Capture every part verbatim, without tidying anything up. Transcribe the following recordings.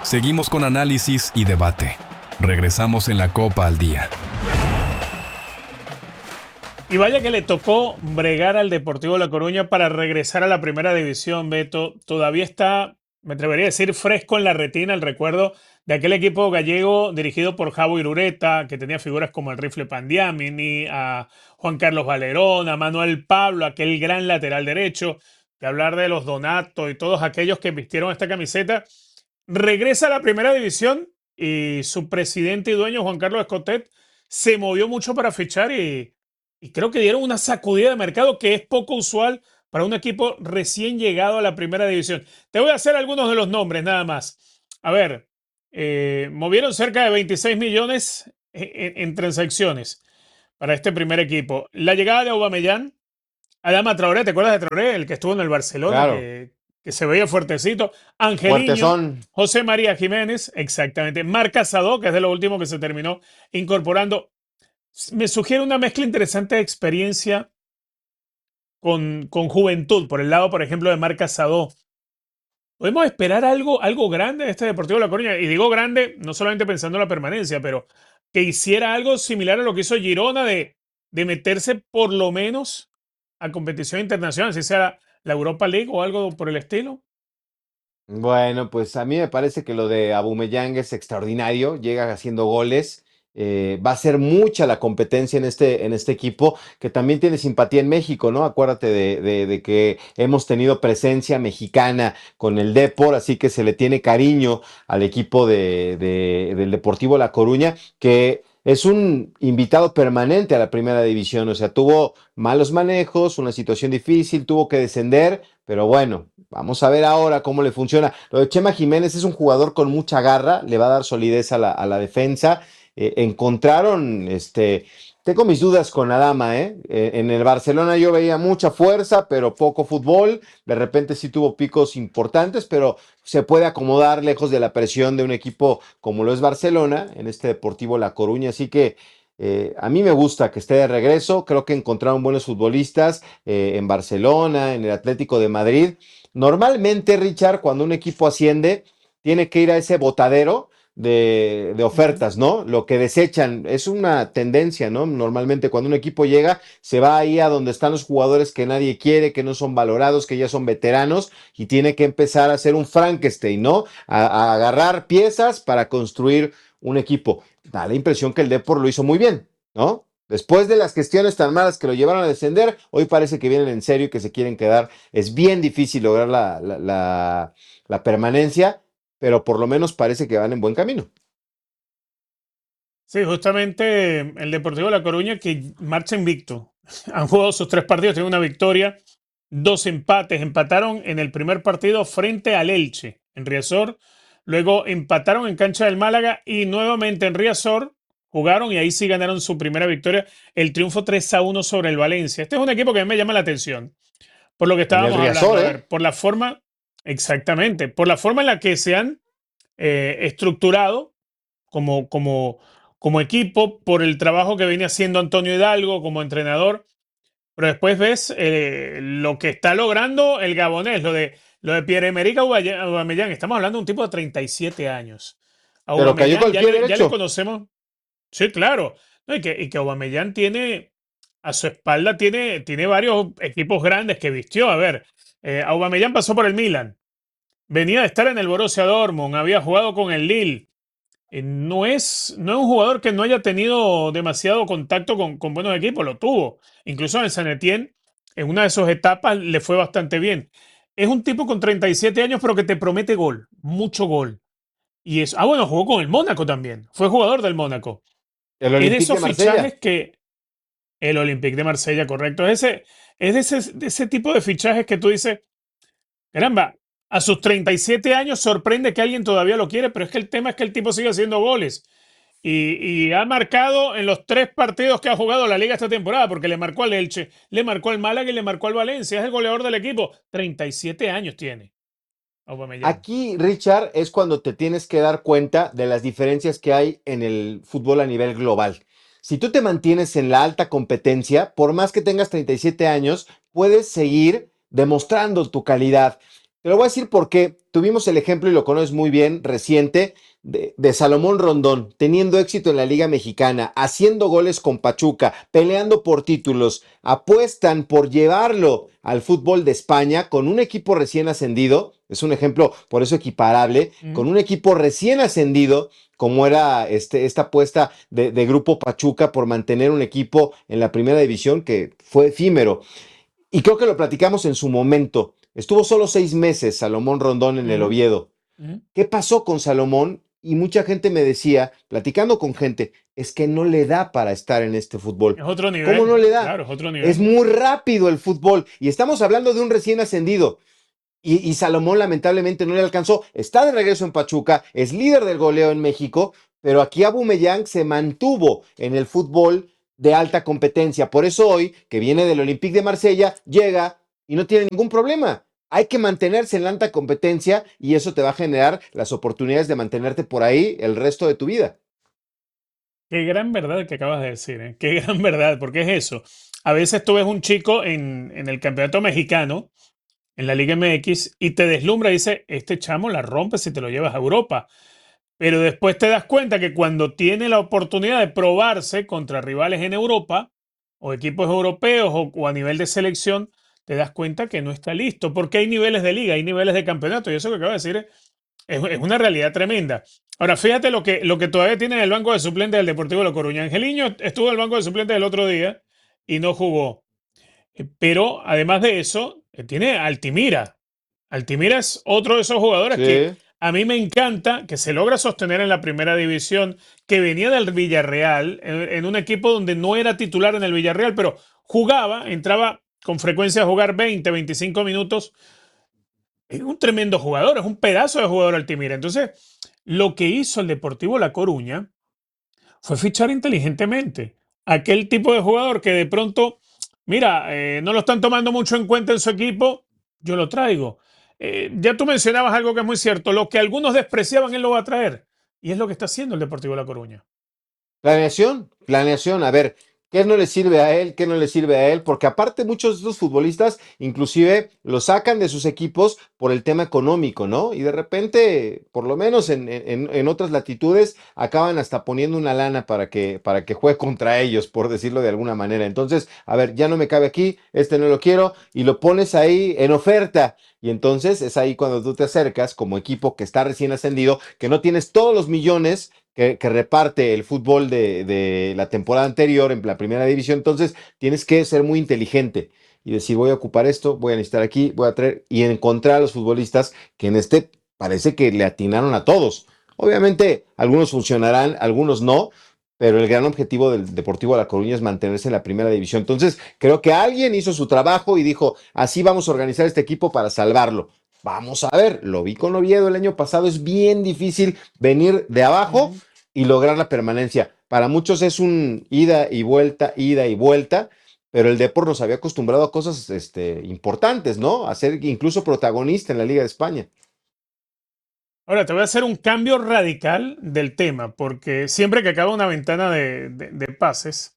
Seguimos con análisis y debate. Regresamos en la Copa al Día. Y vaya que le tocó bregar al Deportivo La Coruña para regresar a la primera división, Beto. Todavía está, me atrevería a decir, fresco en la retina el recuerdo de aquel equipo gallego dirigido por Javo Irureta, que tenía figuras como el Rifle Pandiamini, a Juan Carlos Valerón, a Manuel Pablo, aquel gran lateral derecho, de hablar de los Donato y todos aquellos que vistieron esta camiseta. Regresa a la primera división y su presidente y dueño, Juan Carlos Escotet, se movió mucho para fichar y y creo que dieron una sacudida de mercado que es poco usual para un equipo recién llegado a la primera división. Te voy a hacer algunos de los nombres nada más. A ver, eh, movieron cerca de veintiséis millones en, en transacciones para este primer equipo. La llegada de Aubameyang, Adama Traoré, ¿te acuerdas de Traoré? El que estuvo en el Barcelona, Claro, que, que se veía fuertecito. Angeliño, fuertezón. José María Jiménez, exactamente. Marc Casado, que es de lo último que se terminó incorporando. Me sugiere una mezcla interesante de experiencia con, con juventud, por el lado, por ejemplo, de Marc Casado. ¿Podemos esperar algo, algo grande de este Deportivo de La Coruña? Y digo grande, no solamente pensando en la permanencia, pero que hiciera algo similar a lo que hizo Girona de, de meterse por lo menos a competición internacional, si sea la Europa League o algo por el estilo. Bueno, pues a mí me parece que lo de Aubameyang es extraordinario, llega haciendo goles, eh, va a ser mucha la competencia en este, en este equipo, que también tiene simpatía en México, ¿no? Acuérdate de, de- de que hemos tenido presencia mexicana con el Depor, así que se le tiene cariño al equipo de, de- del Deportivo La Coruña, que es un invitado permanente a la primera división, o sea, tuvo malos manejos, una situación difícil, tuvo que descender, pero bueno. Vamos a ver ahora cómo le funciona. Lo de Chema Jiménez es un jugador con mucha garra, le va a dar solidez a la, a la defensa. Eh, encontraron, este, tengo mis dudas con Adama, ¿eh? Eh, En el Barcelona yo veía mucha fuerza, pero poco fútbol. De repente sí tuvo picos importantes, pero se puede acomodar lejos de la presión de un equipo como lo es Barcelona, en este Deportivo La Coruña. Así que eh, a mí me gusta que esté de regreso. Creo que encontraron buenos futbolistas eh, en Barcelona, en el Atlético de Madrid. Normalmente, Richard, cuando un equipo asciende, tiene que ir a ese botadero de, de Ujú. ofertas, ¿no? Lo que desechan es una tendencia, ¿no? Normalmente cuando un equipo llega, se va ahí a donde están los jugadores que nadie quiere, que no son valorados, que ya son veteranos, y tiene que empezar a hacer un Frankenstein, ¿no? A, a agarrar piezas para construir un equipo. Da la impresión que el Depor lo hizo muy bien, ¿no? Después de las gestiones tan malas que lo llevaron a descender, hoy parece que vienen en serio y que se quieren quedar. Es bien difícil lograr la, la, la, la permanencia, pero por lo menos parece que van en buen camino. Sí, justamente el Deportivo de La Coruña que marcha invicto. Han jugado sus tres partidos, tienen una victoria, dos empates. Empataron en el primer partido frente al Elche, en Riazor. Luego empataron en cancha del Málaga y nuevamente en Riazor jugaron y ahí sí ganaron su primera victoria. El triunfo tres a uno sobre el Valencia. Este es un equipo que a mí me llama la atención, por lo que En el estábamos hablando. Riazor, A ¿eh? ver, por la forma, exactamente, por la forma en la que se han eh, estructurado como, como, como equipo, por el trabajo que viene haciendo Antonio Hidalgo como entrenador, pero después ves eh, lo que está logrando el gabonés, lo de, lo de Pierre-Emerick Aubameyang. Estamos hablando de un tipo de treinta y siete años. Pero cayó Aubameyang con el ya pie le, ya le derecho. conocemos. Sí, claro. No, y, que, y que Aubameyang tiene, a su espalda tiene, tiene varios equipos grandes que vistió. A ver, eh, Aubameyang pasó por el Milan, venía de estar en el Borussia Dortmund, había jugado con el Lille. Eh, no es, no es un jugador que no haya tenido demasiado contacto con, con buenos equipos, lo tuvo. Incluso en el San Etienne, en una de sus etapas, le fue bastante bien. Es un tipo con treinta y siete años, pero que te promete gol, mucho gol. Y es, ah, bueno, jugó con el Mónaco también, fue jugador del Mónaco. El Es de Olympique de esos Marsella. fichajes que el Olympique de Marsella, correcto, es, ese, es de, ese, de ese tipo de fichajes que tú dices, caramba, a sus treinta y siete años sorprende que alguien todavía lo quiere, pero es que el tema es que el tipo sigue haciendo goles. Y, y ha marcado en los tres partidos que ha jugado la liga esta temporada, porque le marcó al Elche, le marcó al Málaga y le marcó al Valencia. Es el goleador del equipo. treinta y siete años tiene Aubameyang. Aquí, Richard, es cuando te tienes que dar cuenta de las diferencias que hay en el fútbol a nivel global. Si tú te mantienes en la alta competencia, por más que tengas treinta y siete años, puedes seguir demostrando tu calidad. Te lo voy a decir porque tuvimos el ejemplo, y lo conoces muy bien, reciente, de, de Salomón Rondón, teniendo éxito en la Liga Mexicana, haciendo goles con Pachuca, peleando por títulos, apuestan por llevarlo al fútbol de España con un equipo recién ascendido, es un ejemplo por eso equiparable, con Mm. un equipo recién ascendido, como era este, esta apuesta de, de Grupo Pachuca por mantener un equipo en la primera división que fue efímero. Y creo que lo platicamos en su momento. Estuvo solo seis meses Salomón Rondón en el Ujú, Oviedo. ujú. ¿Qué pasó con Salomón? Y mucha gente me decía, platicando con gente, es que no le da para estar en este fútbol. Es otro ¿Cómo no nivel, le da? claro, es otro Es nivel. muy rápido el fútbol. Y estamos hablando de un recién ascendido. Y, y Salomón lamentablemente no le alcanzó. Está de regreso en Pachuca, es líder del goleo en México, pero aquí Aubameyang se mantuvo en el fútbol de alta competencia. Por eso hoy, que viene del Olympique de Marsella, llega y no tiene ningún problema. Hay que mantenerse en la alta competencia y eso te va a generar las oportunidades de mantenerte por ahí el resto de tu vida. Qué gran verdad que acabas de decir, ¿eh? Qué gran verdad, porque es eso. A veces tú ves un chico en, en el campeonato mexicano, en la Liga M X, y te deslumbra y dice, este chamo la rompe si te lo llevas a Europa. Pero después te das cuenta que cuando tiene la oportunidad de probarse contra rivales en Europa, o equipos europeos, o, o a nivel de selección, te das cuenta que no está listo, porque hay niveles de liga, hay niveles de campeonato, y eso que acabas de decir es, es una realidad tremenda. Ahora, fíjate lo que, lo que todavía tiene en el banco de suplentes del Deportivo de La Coruña. Angeliño estuvo en el banco de suplentes el otro día y no jugó. Eh, Pero además de eso, eh, tiene a Altimira. Altimira es otro de esos jugadores que Sí, a mí me encanta, que se logra sostener en la primera división, que venía del Villarreal, en, en un equipo donde no era titular en el Villarreal, pero jugaba, entraba con frecuencia a jugar veinte, veinticinco minutos. Es un tremendo jugador, es un pedazo de jugador Altimira. Entonces, lo que hizo el Deportivo La Coruña fue fichar inteligentemente. Aquel tipo de jugador que de pronto, mira, eh, no lo están tomando mucho en cuenta en su equipo, yo lo traigo. Eh, ya tú mencionabas algo que es muy cierto, lo que algunos despreciaban, él lo va a traer. Y es lo que está haciendo el Deportivo La Coruña. planeación, planeación. A ver, ¿qué no le sirve a él? ¿Qué no le sirve a él? Porque aparte muchos de estos futbolistas inclusive lo sacan de sus equipos por el tema económico, ¿no? Y de repente, por lo menos en, en- en otras latitudes, acaban hasta poniendo una lana para que, para que juegue contra ellos, por decirlo de alguna manera. Entonces, a ver, ya no me cabe aquí, este no lo quiero, y lo pones ahí en oferta. Y entonces es ahí cuando tú te acercas como equipo que está recién ascendido, que no tienes todos los millones que, que reparte el fútbol de, de la temporada anterior en la primera división. Entonces tienes que ser muy inteligente y decir, voy a ocupar esto, voy a necesitar aquí, voy a traer y encontrar a los futbolistas que en este parece que le atinaron a todos. Obviamente, algunos funcionarán, algunos no, pero el gran objetivo del Deportivo La Coruña es mantenerse en la primera división. Entonces, creo que alguien hizo su trabajo y dijo, así vamos a organizar este equipo para salvarlo. Vamos a ver, lo vi con Oviedo el año pasado, es bien difícil venir de abajo Ujú. y lograr la permanencia. Para muchos es un ida y vuelta, ida y vuelta, pero el Depor nos había acostumbrado a cosas este, importantes, ¿no? A ser incluso protagonista en la Liga de España. Ahora te voy a hacer un cambio radical del tema, porque siempre que acaba una ventana de, de- de pases,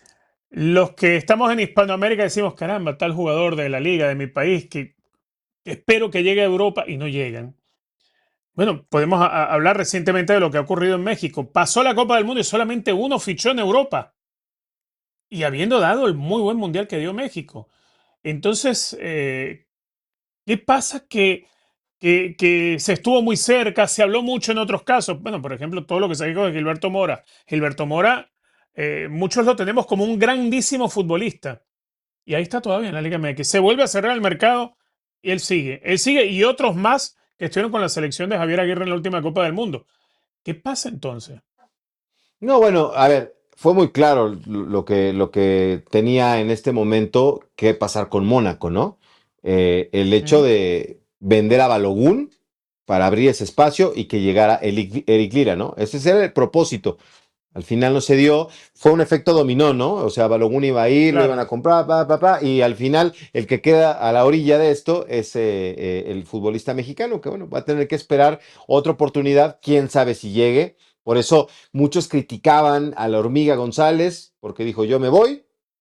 los que estamos en Hispanoamérica decimos, caramba, tal jugador de la liga de mi país que espero que llegue a Europa y no llegan. Bueno, podemos a- a- hablar recientemente de lo que ha ocurrido en México. Pasó la Copa del Mundo y solamente uno fichó en Europa, y habiendo dado el muy buen mundial que dio México. Entonces, eh, ¿qué pasa? Que, que, que se estuvo muy cerca, se habló mucho en otros casos. Bueno, por ejemplo, todo lo que se dijo de Gilberto Mora. Gilberto Mora, eh, muchos lo tenemos como un grandísimo futbolista. Y ahí está todavía en la Liga M X. Se vuelve a cerrar el mercado y él sigue. Él sigue y otros más que estuvieron con la selección de Javier Aguirre en la última Copa del Mundo. ¿Qué pasa entonces? No, bueno, a ver, fue muy claro lo que, lo que tenía en este momento que pasar con Mónaco, ¿no? Eh, el hecho ¿Mm? de vender a Balogun para abrir ese espacio y que llegara Eric, Eric Lira, ¿no? Ese era el propósito. Al final no se dio, fue un efecto dominó, ¿no? O sea, Balogun iba a ir, lo iban Claro. a comprar, pa, pa, pa, y al final el que queda a la orilla de esto es eh, eh, el futbolista mexicano, que bueno, va a tener que esperar otra oportunidad, quién sabe si llegue. Por eso muchos criticaban a la hormiga González, porque dijo yo me voy,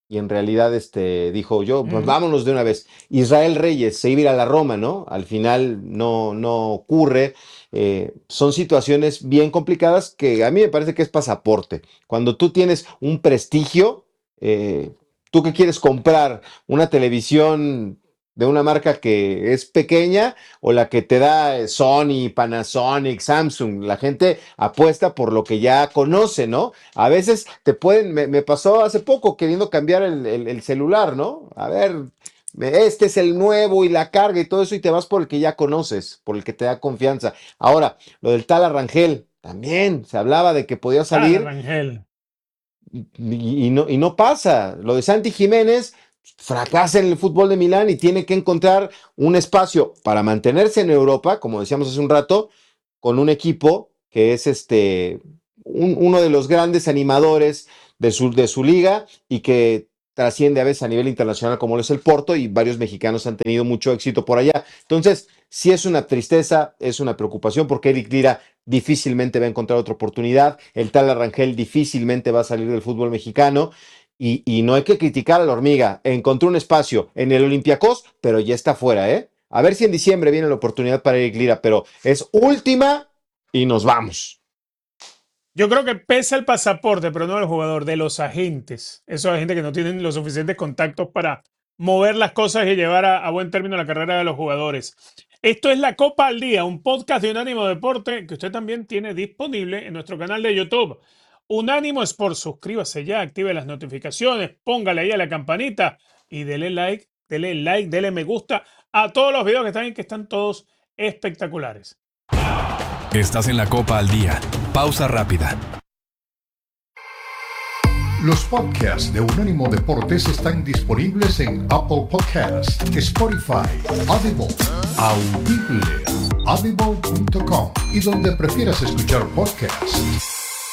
y en realidad este, dijo yo, pues Mm. vámonos de una vez. Israel Reyes se iba a ir a la Roma, ¿no? Al final no, no ocurre. Eh, son situaciones bien complicadas que a mí me parece que es pasaporte. Cuando tú tienes un prestigio, eh, tú que quieres comprar una televisión de una marca que es pequeña o la que te da Sony, Panasonic, Samsung, la gente apuesta por lo que ya conoce, ¿no? A veces te pueden, me, me pasó hace poco queriendo cambiar el, el, el celular, ¿no? A ver, este es el nuevo y la carga y todo eso y te vas por el que ya conoces, por el que te da confianza. Ahora, lo del tal Arrangel, también se hablaba de que podía Ah, salir Rangel. y, y no, y no pasa. Lo de Santi Jiménez fracasa en el fútbol de Milán y tiene que encontrar un espacio para mantenerse en Europa, como decíamos hace un rato, con un equipo que es este un- uno de los grandes animadores de su, de su liga y que trasciende a veces a nivel internacional como lo es el Porto y varios mexicanos han tenido mucho éxito por allá. Entonces, sí es una tristeza, es una preocupación porque Eric Lira difícilmente va a encontrar otra oportunidad, el tal Arrangel difícilmente va a salir del fútbol mexicano y, y no hay que criticar a la hormiga, encontró un espacio en el Olympiacos, pero ya está fuera, ¿eh? A ver si en diciembre viene la oportunidad para Eric Lira, pero es última y nos vamos. Yo creo que pesa el pasaporte, pero no del jugador, de los agentes. Esos agentes que no tienen los suficientes contactos para mover las cosas y llevar a, a buen término la carrera de los jugadores. Esto es La Copa al Día, un podcast de Unánimo Deporte que usted también tiene disponible en nuestro canal de YouTube. Unánimo Sport, suscríbase ya, active las notificaciones, póngale ahí a la campanita y dele like, dele like, dele me gusta a todos los videos que están ahí, que están todos espectaculares. Estás en la Copa al Día. Pausa rápida. Los podcasts de Unánimo Deportes están disponibles en Apple Podcasts, Spotify, Audible, Audible, audible punto com y donde prefieras escuchar podcasts.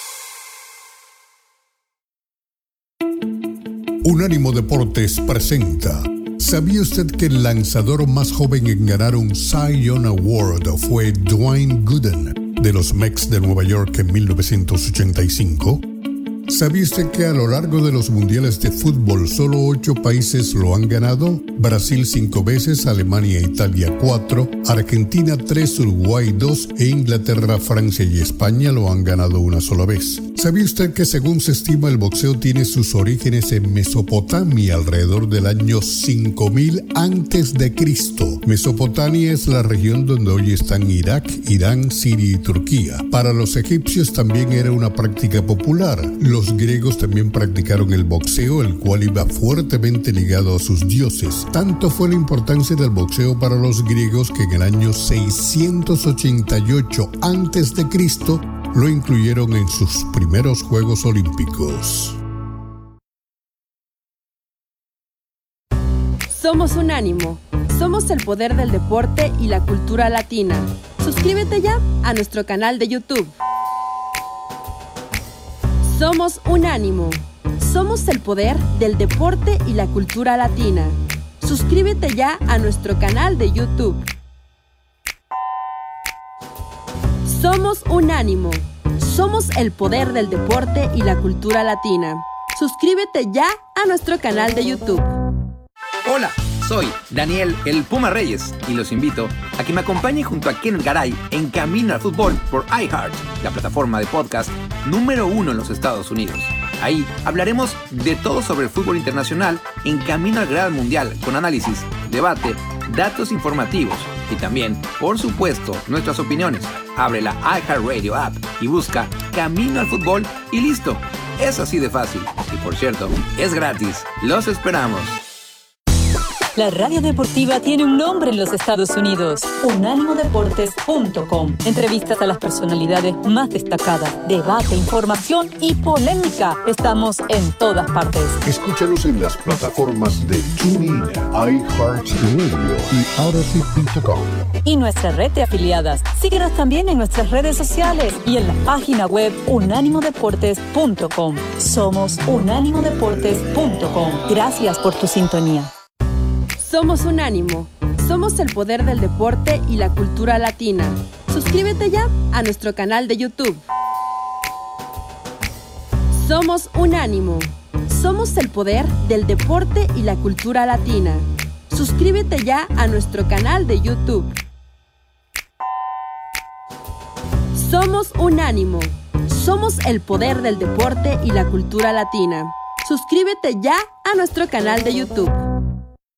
Unánimo Deportes presenta. ¿Sabía usted que el lanzador más joven en ganar un Cy Young Award fue Dwayne Gooden de los Mets de Nueva York en mil novecientos ochenta y cinco? ¿Sabía usted que a lo largo de los mundiales de fútbol solo ocho países lo han ganado? Brasil cinco veces, Alemania e Italia cuatro, Argentina tres, Uruguay dos e Inglaterra, Francia y España lo han ganado una sola vez. ¿Sabía usted que según se estima el boxeo tiene sus orígenes en Mesopotamia alrededor del año cinco mil antes de Cristo? Mesopotamia es la región donde hoy están Irak, Irán, Siria y Turquía. Para los egipcios también era una práctica popular. Los griegos también practicaron el boxeo, el cual iba fuertemente ligado a sus dioses. Tanto fue la importancia del boxeo para los griegos que en el año seiscientos ochenta y ocho antes de Cristo lo incluyeron en sus primeros Juegos Olímpicos. Somos Unánimo. Somos el poder del deporte y la cultura latina. Suscríbete ya a nuestro canal de YouTube. Somos Unánimo. Somos el poder del deporte y la cultura latina. Suscríbete ya a nuestro canal de YouTube. Somos Unánimo. Somos el poder del deporte y la cultura latina. Suscríbete ya a nuestro canal de YouTube. Hola, soy Daniel el Puma Reyes y los invito a que me acompañen junto a Ken Garay en Camino al Fútbol por iHeart, la plataforma de podcast número uno en los Estados Unidos. Ahí hablaremos de todo sobre el fútbol internacional en Camino al Gran Mundial, con análisis, debate, datos informativos y también, por supuesto, nuestras opiniones. Abre la iHeartRadio app y busca Camino al Fútbol y listo. Es así de fácil. Y por cierto, es gratis. Los esperamos. La radio deportiva tiene un nombre en los Estados Unidos: unánimo deportes punto com. Entrevistas a las personalidades más destacadas, debate, información y polémica. Estamos en todas partes. Escúchalos en las plataformas de TuneIn, iHeartRadio y Odyssey punto com. Y nuestra red de afiliadas. Síguenos también en nuestras redes sociales y en la página web unánimo deportes punto com. Somos unánimo deportes punto com. Gracias por tu sintonía. Somos Unánimo. Somos el poder del deporte y la cultura latina. Suscríbete ya a nuestro canal de YouTube. Somos Unánimo. Somos el poder del deporte y la cultura latina. Suscríbete ya a nuestro canal de YouTube. Somos Unánimo. Somos el poder del deporte y la cultura latina. Suscríbete ya a nuestro canal de YouTube.